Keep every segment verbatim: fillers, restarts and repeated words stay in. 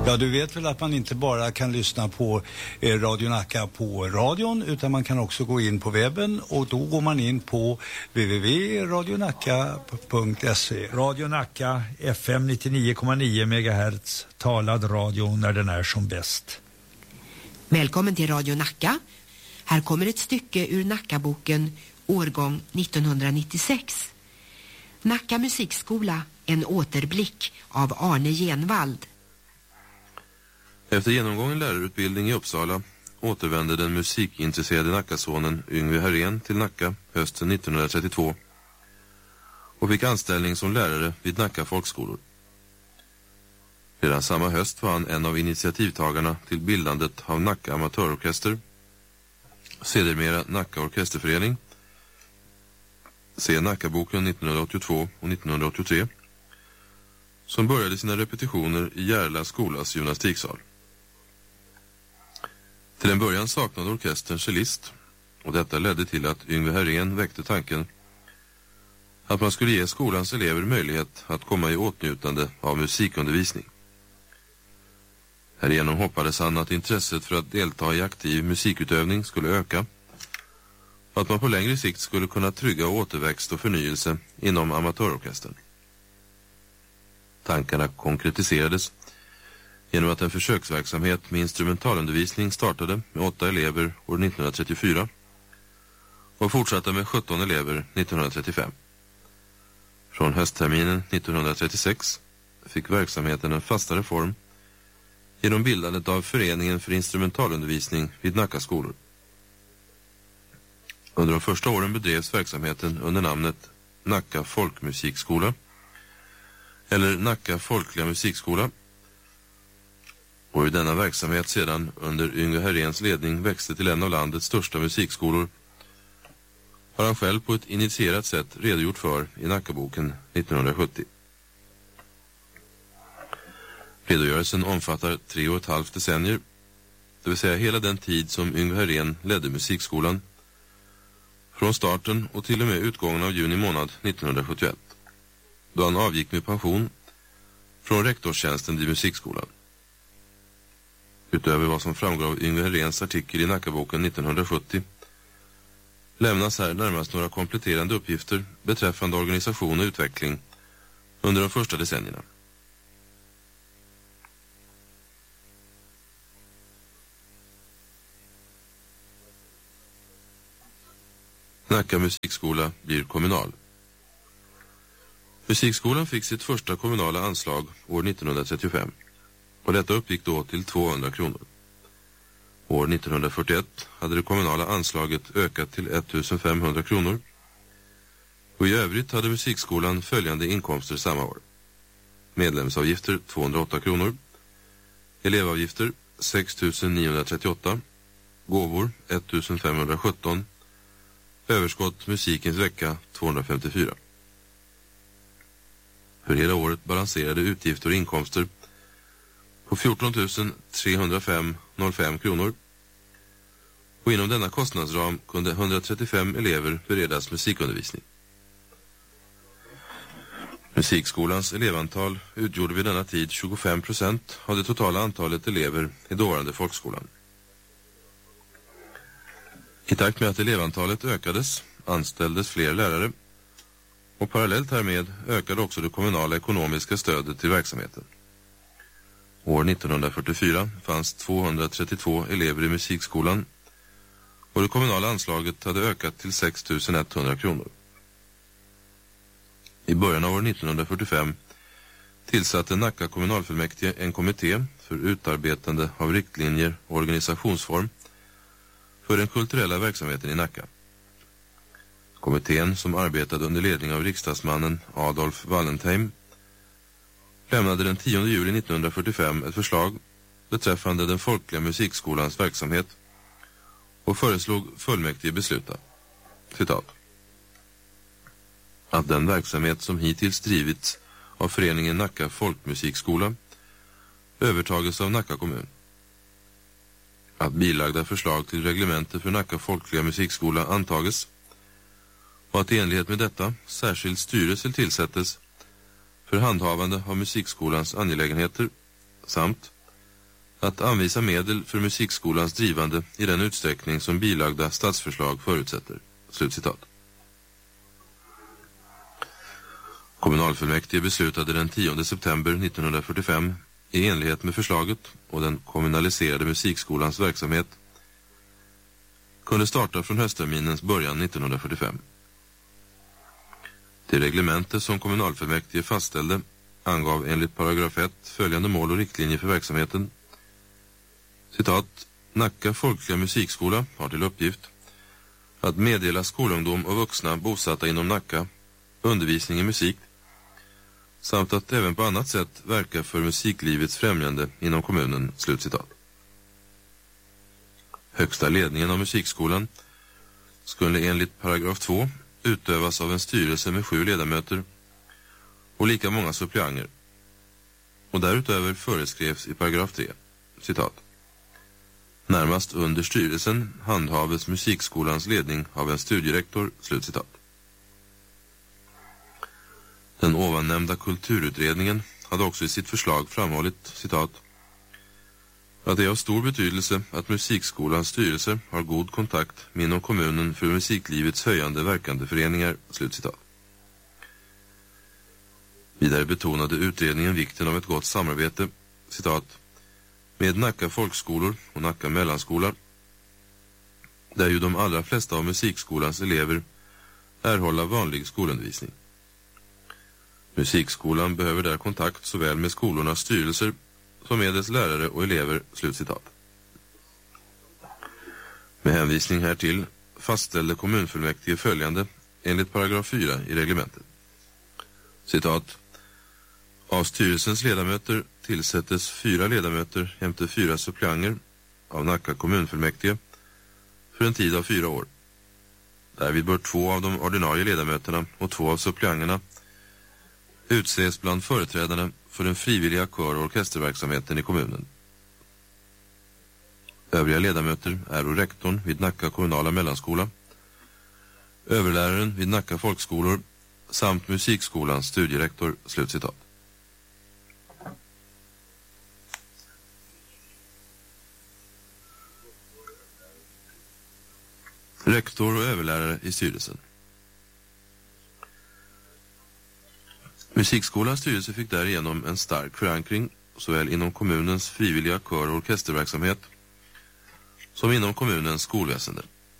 Ja, du vet väl att man inte bara kan lyssna på eh, Radio Nacka på radion, utan man kan också gå in på webben, och då går man in på w w w punkt radio nacka punkt se. Radio Nacka, F M nittionio komma nio megahertz, talad radio när den är som bäst. Välkommen till Radio Nacka. Här kommer ett stycke ur Nackaboken årgång nittonhundranittiosex. Nacka musikskola, en återblick av Arne Genvald. Efter genomgången lärarutbildning i Uppsala återvände den musikintresserade Nackasonen Yngve Herén till Nacka hösten nittonhundratrettiotvå och fick anställning som lärare vid Nacka folkskolor. Redan samma höst var han en av initiativtagarna till bildandet av Nacka amatörorkester, sedermera Nacka orkesterförening, se Nackaboken nittonhundraåttiotvå och nittonhundraåttiotre, som började sina repetitioner i Järla skolas gymnastiksal. Till en början saknade orkestern cellist, och detta ledde till att Yngve Herén väckte tanken att man skulle ge skolans elever möjlighet att komma i åtnjutande av musikundervisning. Härigenom hoppades han att intresset för att delta i aktiv musikutövning skulle öka och att man på längre sikt skulle kunna trygga återväxt och förnyelse inom amatörorkestern. Tankarna konkretiserades genom att en försöksverksamhet med instrumentalundervisning startade med åtta elever år nittonhundratrettiofyra och fortsatte med sjutton elever nittonhundratrettiofem. Från höstterminen nittonhundratrettiosex fick verksamheten en fastare form genom bildandet av Föreningen för instrumentalundervisning vid Nacka skolor. Under de första åren bedrevs verksamheten under namnet Nacka folkmusikskola eller Nacka folkliga musikskola, och hur denna verksamhet sedan under Yngve Heréns ledning växte till en av landets största musikskolor har han själv på ett initierat sätt redogjort för i Nackaboken nittonhundrasjuttio. Redogörelsen omfattar tre och ett halvt decennier, det vill säga hela den tid som Yngve Herén ledde musikskolan, från starten och till och med utgången av juni månad nittonhundrasjuttioett, då han avgick med pension från rektorstjänsten vid musikskolan. Utöver vad som framgår av Yngve Heréns artikel i Nackaboken nittonhundrasjuttio lämnas här närmast några kompletterande uppgifter beträffande organisation och utveckling under de första decennierna. Nacka musikskola blir kommunal. Musikskolan fick sitt första kommunala anslag år nittonhundratrettiofem, och detta uppgick då till tvåhundra kronor. År nittonhundrafyrtioett hade det kommunala anslaget ökat till ettusen femhundra kronor, och i övrigt hade musikskolan följande inkomster samma år. Medlemsavgifter tvåhundraåtta kronor, elevavgifter sex tusen niohundratrettioåtta, gåvor ettusen femhundrasjutton, överskott musikens vecka tvåhundrafemtiofyra. För hela året balanserade utgifter och inkomster på fjorton tusen trehundrafem komma noll fem kronor, och inom denna kostnadsram kunde hundratrettiofem elever beredas musikundervisning. Musikskolans elevantal utgjorde vid denna tid tjugofem procent av det totala antalet elever i dåvarande folkskolan. I takt med att elevantalet ökades anställdes fler lärare, och parallellt härmed ökade också det kommunala ekonomiska stödet till verksamheten. År nittonhundrafyrtiofyra fanns tvåhundratrettiotvå elever i musikskolan, och det kommunala anslaget hade ökat till sex tusen etthundra kronor. I början av år nittonhundrafyrtiofem tillsatte Nacka kommunalfullmäktige en kommitté för utarbetande av riktlinjer och organisationsform för den kulturella verksamheten i Nacka. Kommittén, som arbetade under ledning av riksdagsmannen Adolf Wallentheim, lämnade den tionde juli nittonhundrafyrtiofem ett förslag beträffande den folkliga musikskolans verksamhet och föreslog fullmäktige besluta, citat, att den verksamhet som hittills drivits av föreningen Nacka folkmusikskola övertages av Nacka kommun. Att bilagda förslag till reglemente för Nacka folkliga musikskola antages och att i enlighet med detta särskild styrelse tillsättes för handhavande av musikskolans angelägenheter samt att anvisa medel för musikskolans drivande i den utsträckning som bilagda statsförslag förutsätter. Slutcitat. Kommunalfullmäktige beslutade den tionde september nittonhundrafyrtiofem i enlighet med förslaget, och den kommunaliserade musikskolans verksamhet kunde starta från höstterminens början nittonhundrafyrtiofem. Det reglemente som kommunalfullmäktige fastställde angav enligt paragraf ett följande mål och riktlinjer för verksamheten. Citat: Nacka folkliga musikskola har till uppgift att meddela skolungdom och vuxna bosatta inom Nacka undervisning i musik samt att även på annat sätt verka för musiklivets främjande inom kommunen. Slutcitat. Högsta ledningen av musikskolan skulle enligt paragraf två utövas av en styrelse med sju ledamöter och lika många suppleanter. Och därutöver föreskrevs i paragraf tre, citat: närmast under styrelsen handhaves musikskolans ledning av en studierektor. Slutcitat. Den ovannämnda kulturutredningen hade också i sitt förslag framhållit, citat, att det är av stor betydelse att musikskolans styrelse har god kontakt med inom kommunen för musiklivets höjande verkande föreningar. Slutcitat. Vidare betonade utredningen vikten av ett gott samarbete, citat, med Nacka folkskolor och Nacka mellanskola, där ju de allra flesta av musikskolans elever erhålla vanlig skolundervisning. Musikskolan behöver där kontakt såväl med skolornas styrelser som med dess lärare och elever. Slutcitat. Med hänvisning härtill fastställde kommunfullmäktige följande enligt paragraf fyra i reglementet. Citat: av styrelsens ledamöter tillsättes fyra ledamöter jämte fyra suppleanter av Nacka kommunfullmäktige för en tid av fyra år. Därvid bör två av de ordinarie ledamöterna och två av suppleanterna utses bland företrädarna för den frivilliga kör- och orkesterverksamheten i kommunen. Övriga ledamöter är rektorn vid Nacka kommunala mellanskola, överläraren vid Nacka folkskolor samt musikskolans studierektor. Slutcitat. Rektor och överlärare i styrelsen. Musikskolans styrelse fick därigenom en stark förankring såväl inom kommunens frivilliga kör- och orkesterverksamhet som inom kommunens skolväsende.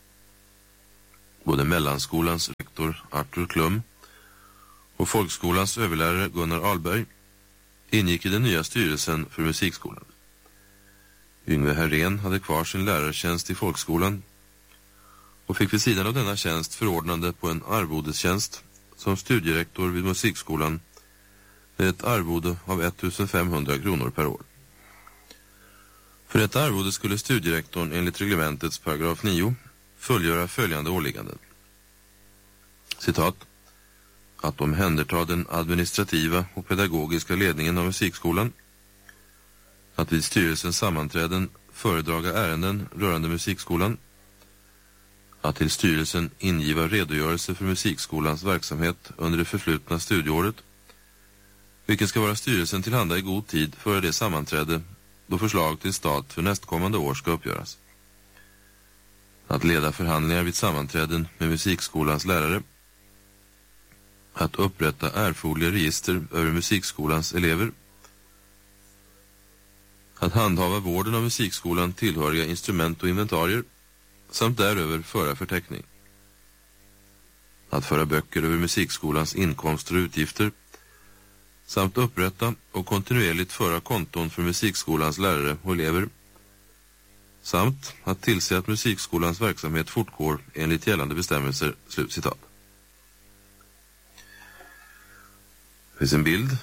Både mellanskolans rektor Arthur Klum och folkskolans överlärare Gunnar Ahlberg ingick i den nya styrelsen för musikskolan. Yngve Herrén hade kvar sin lärartjänst i folkskolan och fick vid sidan av denna tjänst förordnande på en arvodestjänst som studierektor vid musikskolan med ett arvode av ettusenfemhundra kronor per år. För detta arvode skulle studierektorn enligt reglementets paragraf nio fullgöra följande åligganden. Citat: att omhänderta den administrativa och pedagogiska ledningen av musikskolan, att vid styrelsens sammanträden föredraga ärenden rörande musikskolan, att till styrelsen ingiva redogörelse för musikskolans verksamhet under det förflutna studieåret, vilken ska vara styrelsen tillhanda i god tid före det sammanträde då förslag till stat för nästkommande år ska uppgöras. Att leda förhandlingar vid sammanträden med musikskolans lärare, att upprätta erforderliga register över musikskolans elever, att handhava vården av musikskolan tillhöriga instrument och inventarier samt däröver föra förteckning, att föra böcker över musikskolans inkomster och utgifter samt upprätta och kontinuerligt föra konton för musikskolans lärare och elever samt att tillse att musikskolans verksamhet fortgår enligt gällande bestämmelser. Slutcitat. Det finns en bild.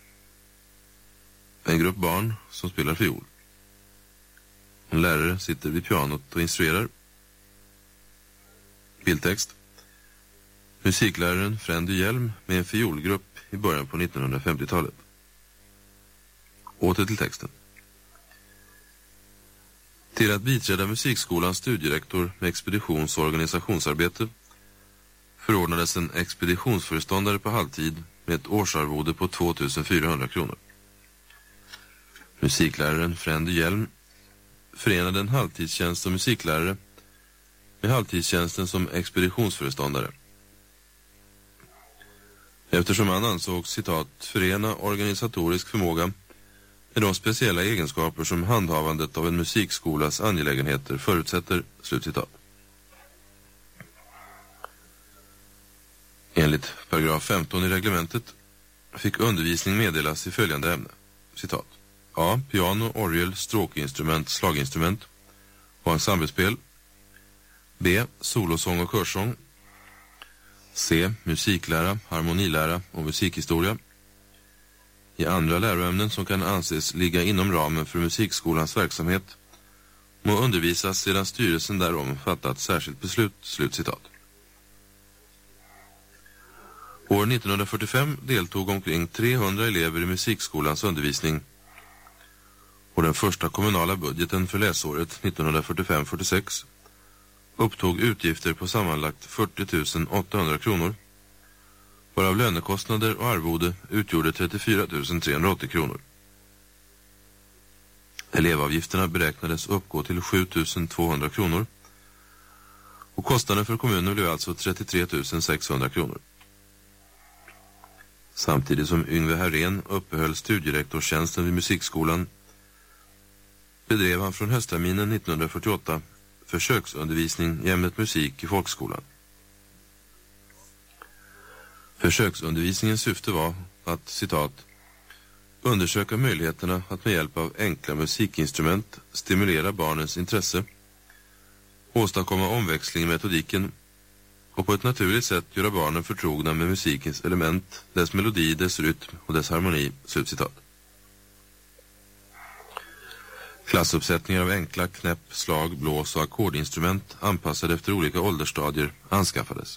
En grupp barn som spelar fiol. En lärare sitter vid pianot och instruerar. Bildtext. Musikläraren Frändy Hjelm med en fiolgrupp i början på nittonhundrafemtiotalet. Åter till texten. Till att biträda musikskolans studierektor med expeditions- och organisationsarbete förordnades en expeditionsföreståndare på halvtid med ett årsarvode på tvåtusen fyrahundra kronor. Musikläraren Frände Hjelm förenade en halvtidstjänst som musiklärare med halvtidstjänsten som expeditionsföreståndare. Eftersom han ansåg, citat, förena organisatorisk förmåga med de speciella egenskaper som handhavandet av en musikskolas angelägenheter förutsätter, slutcitat. Enligt paragraf femton i reglementet fick undervisning meddelas i följande ämne, citat. A. Piano, orgel, stråkinstrument, slaginstrument och ensemblespel. B. Solosång och körsång. C. Musiklära, harmonilära och musikhistoria. I andra läroämnen som kan anses ligga inom ramen för musikskolans verksamhet må undervisas sedan styrelsen därom fattat särskilt beslut, slutcitat. År nittonhundrafyrtiofem deltog omkring trehundra elever i musikskolans undervisning och den första kommunala budgeten för läsåret nittonhundrafyrtiofem fyrtiosex upptog utgifter på sammanlagt fyrtio tusen åttahundra kronor, varav lönekostnader och arvode utgjorde trettiofyra tusen trehundraåttio kronor. Elevavgifterna beräknades uppgå till sju tusen tvåhundra kronor och kostnaden för kommunen blev alltså trettiotre tusen sexhundra kronor. Samtidigt som Yngve Herrén uppehöll studierektorstjänsten vid musikskolan bedrev han från höstterminen nittonhundrafyrtioåtta försöksundervisning i ämnet musik i folkskolan. Försöksundervisningens syfte var att, citat, undersöka möjligheterna att med hjälp av enkla musikinstrument stimulera barnens intresse, åstadkomma omväxling i metodiken och på ett naturligt sätt göra barnen förtrogna med musikens element, dess melodi, dess rytm och dess harmoni, slutcitat. Klassuppsättningar av enkla knäpp, slag, blås och ackordinstrument anpassade efter olika åldersstadier anskaffades.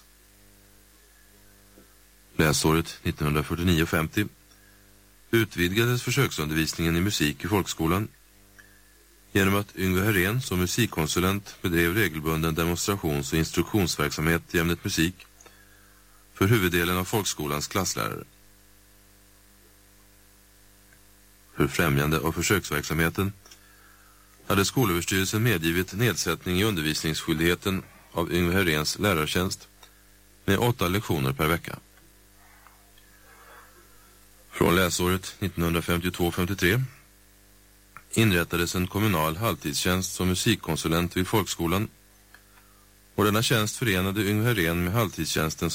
Läsåret nittonhundrafyrtionio femtio utvidgades försöksundervisningen i musik i folkskolan genom att Yngve Herrén som musikkonsulent bedrev regelbunden demonstrations- och instruktionsverksamhet i ämnet musik för huvuddelen av folkskolans klasslärare. För främjande av försöksverksamheten hade skolöverstyrelsen medgivit nedsättning i undervisningsskyldigheten av Yngve Herréns lärartjänst med åtta lektioner per vecka. Från läsåret nittonhundrafemtiotvå femtiotre inrättades en kommunal halvtidstjänst som musikkonsulent vid folkskolan och denna tjänst förenade Yngve Herrén med halvtidstjänsten